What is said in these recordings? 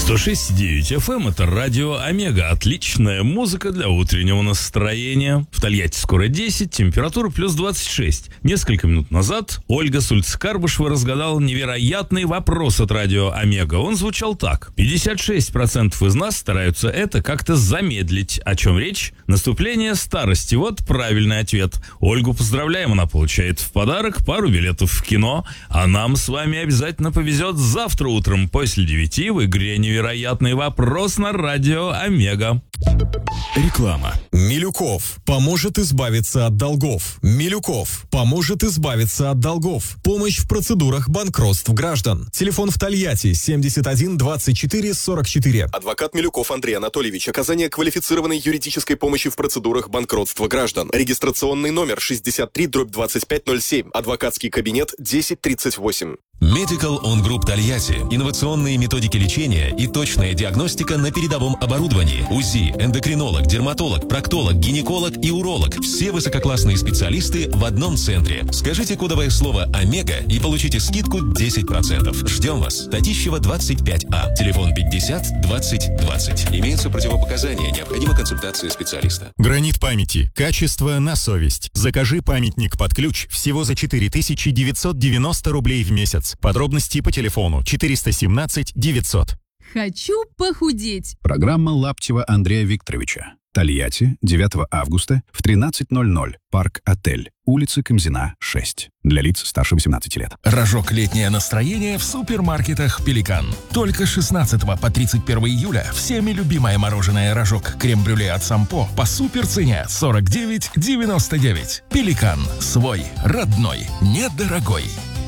106,9 FM — это радио Омега. Отличная музыка для утреннего настроения. В Тольятти скоро 10, температура плюс 26. Несколько минут назад Ольга с улицы Карбышева разгадала невероятный вопрос от радио Омега. Он звучал так: 56% из нас стараются это как-то замедлить. О чем речь? Наступление старости. Вот правильный ответ. Ольгу поздравляем, она получает в подарок пару билетов в кино. А нам с вами обязательно повезет завтра утром после 9 в игре «Невероятный вопрос» на радио Омега. Реклама. Милюков поможет избавиться от долгов. Милюков поможет избавиться от долгов. Помощь в процедурах банкротств граждан. Телефон в Тольятти 71 24 44. Адвокат Милюков Андрей Анатольевич. Оказание квалифицированной юридической помощи в процедурах банкротства граждан. Регистрационный номер 63/2507. Адвокатский кабинет 1038. Medical On Group Тольятти. Инновационные методики лечения и точная диагностика на передовом оборудовании. УЗИ, эндокринолог, дерматолог, проктолог, гинеколог и уролог. Все высококлассные специалисты в одном центре. Скажите кодовое слово «Омега» и получите скидку 10%. Ждем вас. Татищева, 25А. Телефон 50 20 20. Имеются противопоказания. Необходима консультация специалиста. Гранит памяти. Качество на совесть. Закажи памятник под ключ всего за 4990 рублей в месяц. Подробности по телефону 417 900. Хочу похудеть. Программа Лаптева Андрея Викторовича. Тольятти, 9 августа в 13:00. Парк-отель. Улица Камзина, 6. Для лиц старше 18 лет. Рожок «Летнее настроение» в супермаркетах «Пеликан». Только с 16 по 31 июля всеми любимое мороженое рожок крем-брюле от Сампо по суперцене 49,99. «Пеликан». Свой, родной, недорогой.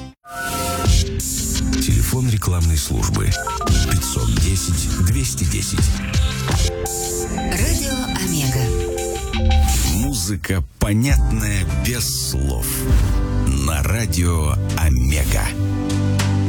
Телефон рекламной службы 510-210. Радио Омега. Музыка, понятная без слов. На радио Омега.